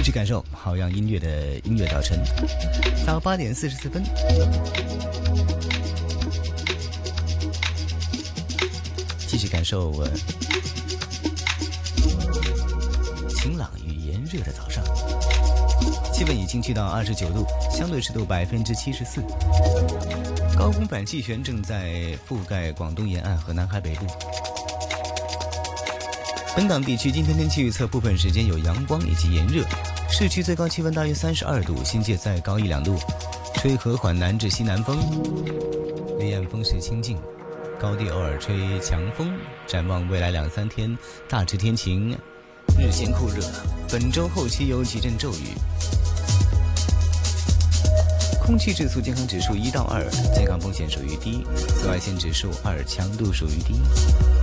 续感受好让音乐的音乐早晨，到8点44分。继续感受晴朗与炎热的早上，气温已经去到29度，相对湿度74%。高空反气旋正在覆盖广东沿岸和南海北部。本港地区今天天气预测，部分时间有阳光以及炎热，市区最高气温大约32度，新界再高1-2度，吹和缓南至西南风，离岸风势清劲，高地偶尔吹强风。展望未来2-3天，大致天晴，日间酷热，本周后期有几阵骤雨。空气质素健康指数1到2，健康风险属于低，紫外线指数2，强度属于低。